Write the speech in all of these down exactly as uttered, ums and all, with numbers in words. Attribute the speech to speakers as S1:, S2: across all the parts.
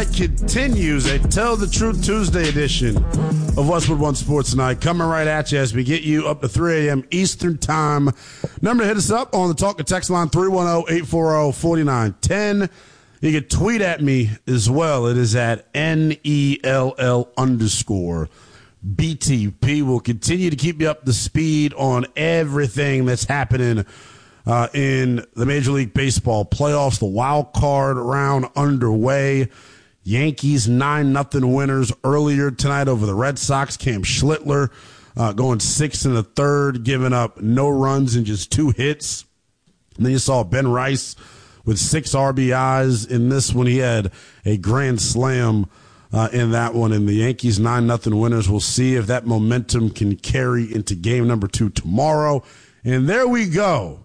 S1: Night continues, a Tell the Truth Tuesday edition of Westwood One Sports Night. Coming right at you as we get you up to three a.m. Eastern Time. Number to hit us up on the Talk and Text line, three one zero, eight four zero, four nine one zero. You can tweet at me as well. It is at N E L L underscore B T P. We'll continue to keep you up to speed on everything that's happening Uh, in the Major League Baseball playoffs. The wild card round underway. Yankees nine nothing winners earlier tonight over the Red Sox. Cam Schlittler uh, going six in the third, giving up no runs and just two hits. And then you saw Ben Rice with six R B Is in this one. He had a grand slam uh, in that one. And the Yankees nine nothing winners. We'll see if that momentum can carry into game number two tomorrow. And there we go.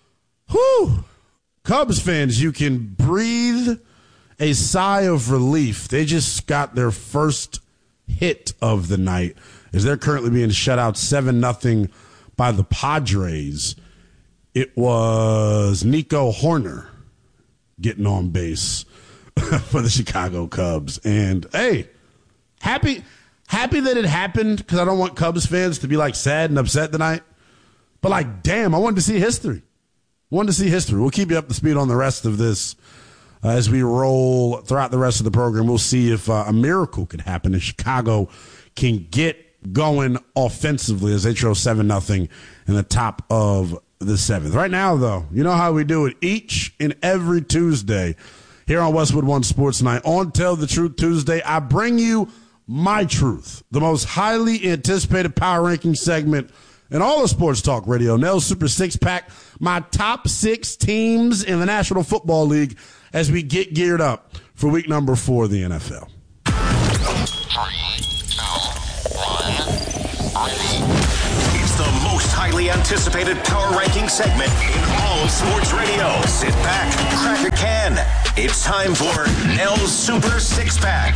S1: Whew. Cubs fans, you can breathe a sigh of relief. They just got their first hit of the night as they're currently being shut out seven nothing by the Padres. It was Nico Horner getting on base for the Chicago Cubs. And, hey, happy happy that it happened because I don't want Cubs fans to be, like, sad and upset tonight. But, like, damn, I wanted to see history. Wanted to see history. We'll keep you up to speed on the rest of this uh, as we roll throughout the rest of the program. We'll see if uh, a miracle could happen and Chicago can get going offensively as they throw seven nothing in the top of the seventh. Right now, though, you know how we do it each and every Tuesday here on Westwood One Sports Night. On Tell the Truth Tuesday, I bring you my truth, the most highly anticipated power ranking segment in all of sports talk radio. Nell's Super Six Pack, my top six teams in the National Football League as we get geared up for week number four of the N F L.
S2: Three, two, one, ready. It's the most highly anticipated power ranking segment in all of sports radio. Sit back, crack a can. It's time for Nell's Super Six Pack.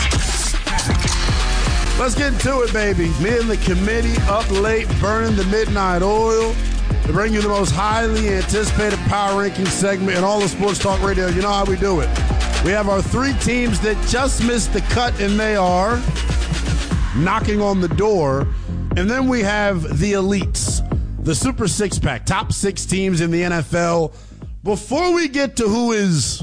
S1: Let's get into it, baby. Me and the committee up late, burning the midnight oil to bring you the most highly anticipated power ranking segment in all of sports talk radio. You know how we do it. We have our three teams that just missed the cut, and they are knocking on the door. And then we have the elites, the Super Six Pack, top six teams in the N F L. Before we get to who is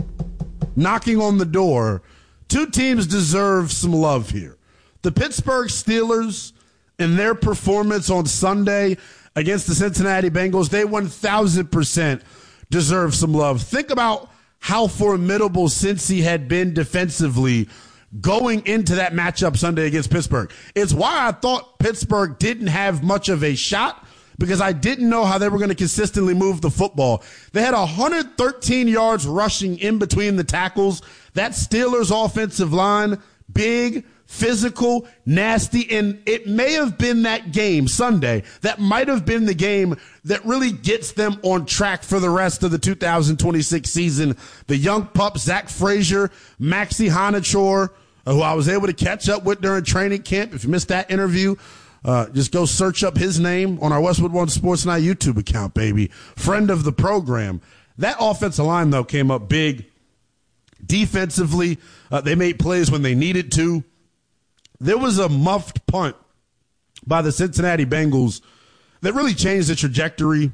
S1: knocking on the door, two teams deserve some love here. The Pittsburgh Steelers and their performance on Sunday against the Cincinnati Bengals, they one thousand percent deserve some love. Think about how formidable Cincy had been defensively going into that matchup Sunday against Pittsburgh. It's why I thought Pittsburgh didn't have much of a shot, because I didn't know how they were going to consistently move the football. They had one hundred thirteen yards rushing in between the tackles. That Steelers offensive line, big, physical, nasty, and it may have been that game Sunday that might have been the game that really gets them on track for the rest of the two thousand twenty-six season. The young pup, Zach Frazier, Maxie Honachor, who I was able to catch up with during training camp. If you missed that interview, uh, just go search up his name on our Westwood One Sports Night YouTube account, baby. Friend of the program. That offensive line, though, came up big. Defensively, uh, they made plays when they needed to. There was a muffed punt by the Cincinnati Bengals that really changed the trajectory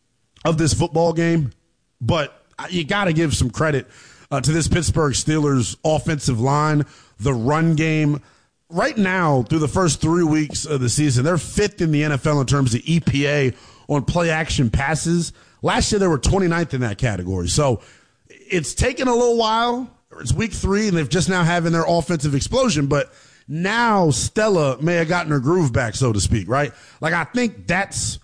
S1: of this football game. But you got to give some credit uh, to this Pittsburgh Steelers offensive line, the run game. Right now, through the first three weeks of the season, they're fifth in the N F L in terms of E P A on play-action passes. Last year, they were twenty-ninth in that category. So it's taken a little while. It's week three, and they've just now having their offensive explosion. But now Stella may have gotten her groove back, so to speak, right? Like, I think that's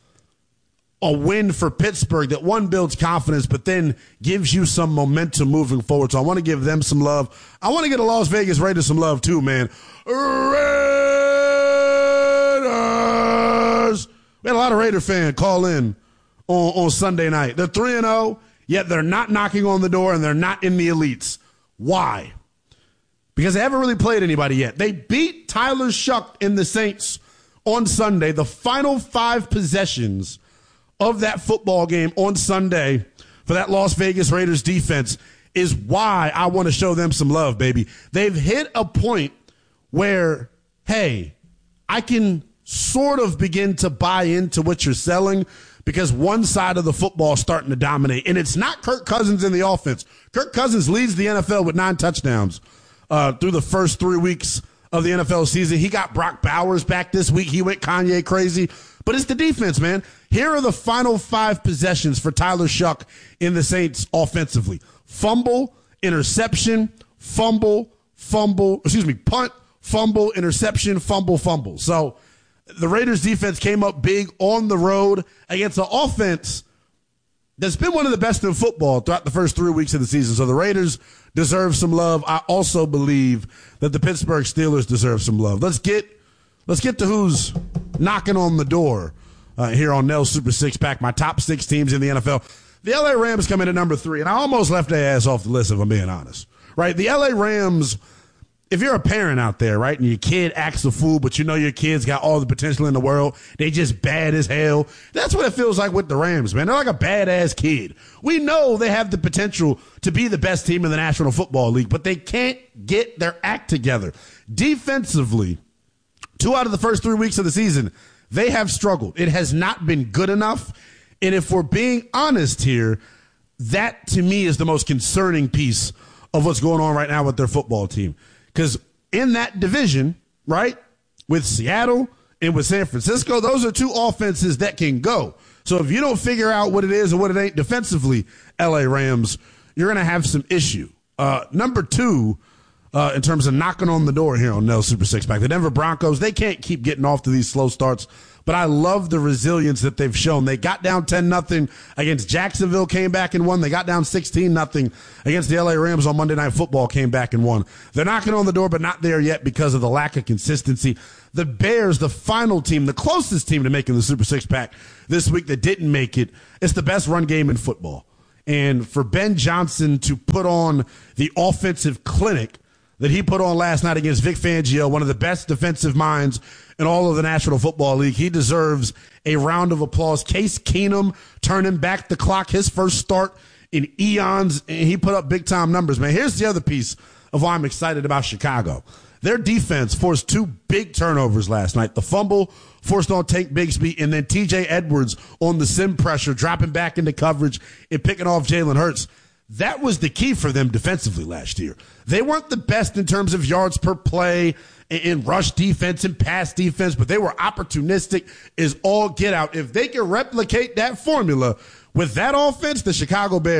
S1: a win for Pittsburgh that, one, builds confidence, but then gives you some momentum moving forward. So I want to give them some love. I want to get the Las Vegas Raiders some love too, man. Raiders! We had a lot of Raider fans call in on, on Sunday night. They're three and oh, yet they're not knocking on the door, and they're not in the elites. Why? Because they haven't really played anybody yet. They beat Tyler Shuck in the Saints on Sunday. The final five possessions of that football game on Sunday for that Las Vegas Raiders defense, is why I want to show them some love, baby. They've hit a point where, hey, I can sort of begin to buy into what you're selling because one side of the football is starting to dominate. And it's not Kirk Cousins in the offense. Kirk Cousins leads the N F L with nine touchdowns uh, through the first three weeks of the N F L season. He got Brock Bowers back this week. He went Kanye crazy. But it's the defense, man. Here are the final five possessions for Tyler Shuck in the Saints offensively. Fumble, interception, fumble, fumble, excuse me, punt, fumble, interception, fumble, fumble. So the Raiders defense came up big on the road against an offense that's been one of the best in football throughout the first three weeks of the season. So the Raiders deserve some love. I also believe that the Pittsburgh Steelers deserve some love. Let's get let's get to who's knocking on the door uh, here on Nell's Super Six Pack, my top six teams in the N F L. The L A Rams come in at number three, and I almost left their ass off the list if I'm being honest. Right? The L A Rams, if you're a parent out there, right, and your kid acts a fool, but you know your kid's got all the potential in the world, they just bad as hell. That's what it feels like with the Rams, man. They're like a badass kid. We know they have the potential to be the best team in the National Football League, but they can't get their act together. Defensively, two out of the first three weeks of the season, they have struggled. It has not been good enough. And if we're being honest here, that to me is the most concerning piece of what's going on right now with their football team. Because in that division, right, with Seattle and with San Francisco, those are two offenses that can go. So if you don't figure out what it is and what it ain't defensively, L A Rams, you're going to have some issue. Uh, number two, uh, in terms of knocking on the door here on Nell's Super Six Pack, the Denver Broncos, they can't keep getting off to these slow starts. But I love the resilience that they've shown. They got down ten nothing against Jacksonville, came back and won. They got down sixteen nothing against the L A Rams on Monday Night Football, came back and won. They're knocking on the door, but not there yet because of the lack of consistency. The Bears, the final team, the closest team to making the Super Six Pack this week that didn't make it, it's the best run game in football. And for Ben Johnson to put on the offensive clinic that he put on last night against Vic Fangio, one of the best defensive minds in all of the National Football League, he deserves a round of applause. Case Keenum turning back the clock, his first start in eons, and he put up big-time numbers, man. Here's the other piece of why I'm excited about Chicago. Their defense forced two big turnovers last night. The fumble forced on Tank Bigsby, and then T J Edwards on the sim pressure, dropping back into coverage and picking off Jalen Hurts. That was the key for them defensively last year. They weren't the best in terms of yards per play in rush defense and pass defense, but they were opportunistic as all get out. If they can replicate that formula with that offense, the Chicago Bears